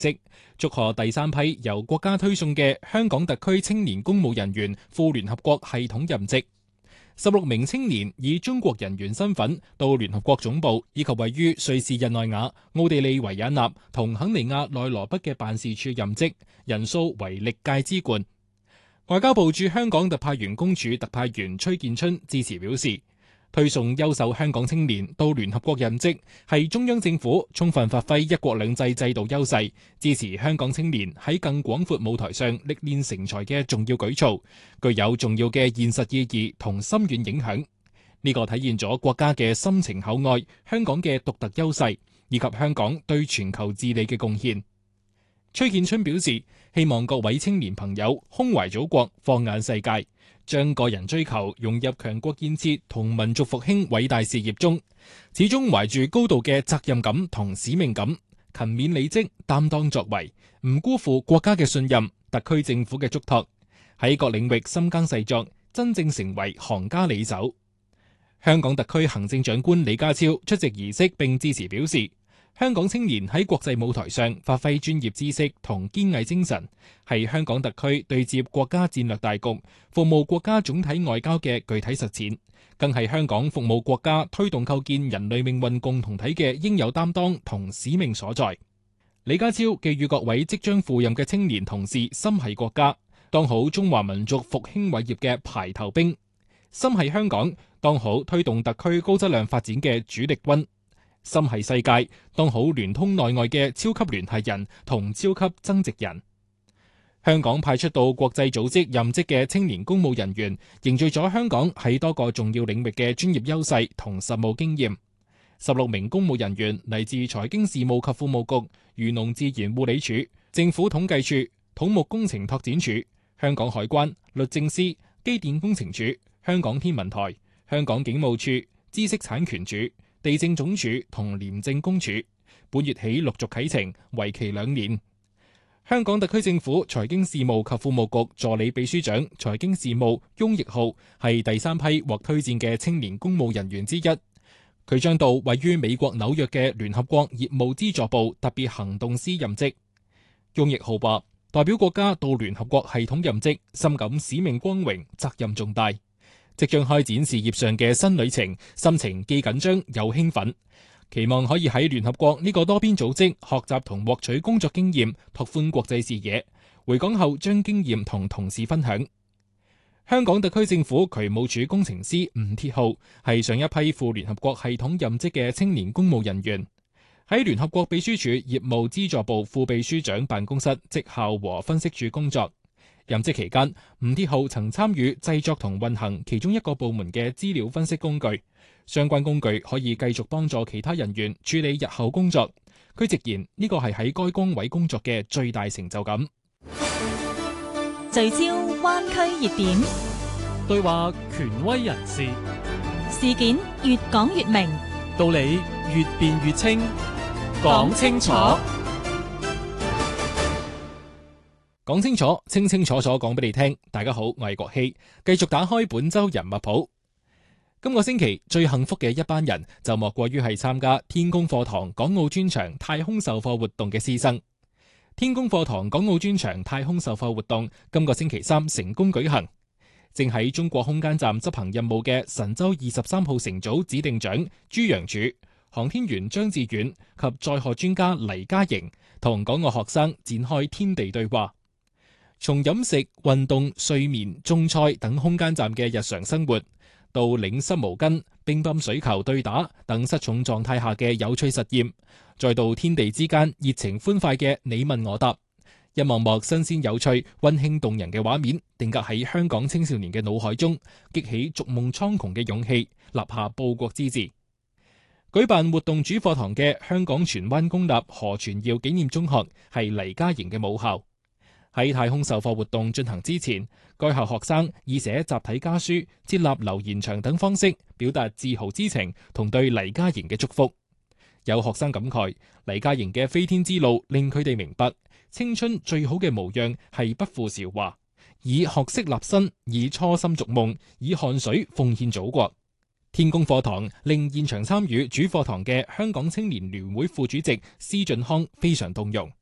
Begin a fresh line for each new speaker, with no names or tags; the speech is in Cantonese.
職，祝賀第三批由國家推送嘅香港特區青年公務人員赴聯合國系統任職。16名青年以中國人員身份到聯合國總部以及位於瑞士日內瓦、奧地利維也納同肯尼亞內羅畢嘅辦事處任職，人數為歷屆之冠。外交部駐香港特派員公署特派員崔建春致辭表示，推送優秀香港青年到聯合國任職，係中央政府充分發揮一國兩制制度優勢，支持香港青年喺更廣闊舞台上歷練成才嘅重要舉措，具有重要嘅現實意義同深遠影響。呢個體現咗國家嘅深情厚愛，香港嘅獨特優勢，以及香港對全球治理嘅貢獻。崔建春表示，希望各位青年朋友胸懷祖國，放眼世界，將個人追求融入強國建設同民族復興偉大事業中，始終懷住高度嘅責任感同使命感，勤勉履職，擔當作為，唔辜負國家嘅信任、特區政府嘅囑託，喺各領域深耕細作，真正成為行家里手。香港特區行政長官李家超出席儀式並致辭表示，香港青年喺國際舞台上發揮專業知識同堅毅精神，係香港特區對接國家戰略大局、服務國家總體外交嘅具體實踐，更係香港服務國家推動構建人類命運共同體嘅應有擔當同使命所在。李家超寄予各位即將赴任嘅青年同事心繫國家，當好中華民族復興偉業嘅排頭兵；心繫香港，當好推動特區高質量發展嘅主力軍；心繫世界，當好聯通內外嘅超級聯繫人同超級增值人。香港派出到國際組織任職嘅青年公務人員，凝聚咗香港喺多個重要領域嘅專業優勢同實務經驗。16名公務人員嚟自財經事務及庫務局、漁農自然護理署、政府統計處、土木工程拓展署、香港海關、律政司、機電工程署、香港天文台、香港警務處、知識產權署、地政總署同廉政公署，本月起陸續啟程，為期2年。香港特區政府財經事務及庫務局助理秘書長財經事務翁奕浩係第三批獲推薦嘅青年公務人員之一。佢將到位於美國紐約嘅聯合國業務資助部特別行動司任職。翁奕浩話：代表國家到聯合國系統任職，深感使命光榮，責任重大。即將開展事業上嘅新旅程，心情既緊張又興奮，期望可以喺聯合國呢個多邊組織學習同獲取工作經驗，拓寬國際視野。回港後將經驗同同事分享。香港特區政府渠務署工程師吳鐵浩係上一批赴聯合國系統任職嘅青年公務人員，喺聯合國秘書處業務資助部副秘書長辦公室績效和分析處工作。任職期間，吳鐵浩曾參與製作同運行其中一個部門嘅資料分析工具，相關工具可以繼續幫助其他人員處理日後工作。佢直言呢個係喺該崗位工作嘅最大成就感。
聚焦灣區熱點，
對話權威人士，
事件越講越明，
道理越辯越清，講清楚。
講清楚，清清楚楚講俾你聽。大家好，我係國希，繼續打開本周人物譜。今個星期最幸福嘅一班人，就莫過於係參加天宮課堂港澳專場太空授課活動嘅師生。天宮課堂港澳專場太空授課活動今個星期三成功舉行。正喺中國空間站執行任務嘅神舟23號乘組指定長朱楊柱、航天員張志遠及載荷專家黎嘉瑩同港澳學生展開天地對話。從飲食、運動、睡眠、種菜等空間站嘅日常生活，到擰濕毛巾、乒乓水球對打等失重狀態下嘅有趣實驗，再到天地之間熱情歡快嘅你問我答，一幕幕新鮮有趣、溫馨動人嘅畫面，定格喺香港青少年嘅腦海中，激起逐夢蒼穹嘅勇氣，立下報國之志。舉辦活動主課堂嘅香港荃灣公立何傳耀紀念中學係黎嘉瑩嘅母校。喺太空授課活動進行之前，該校學生以寫集體家書、設立留言牆等方式表達自豪之情同對黎嘉瑩嘅祝福。有學生感慨，黎嘉瑩嘅飛天之路令佢哋明白，青春最好嘅模樣係不負韶華，以學識立身，以初心逐夢，以汗水奉獻祖國。天宮課堂令現場參與主課堂嘅香港青年聯會副主席施俊康非常動容。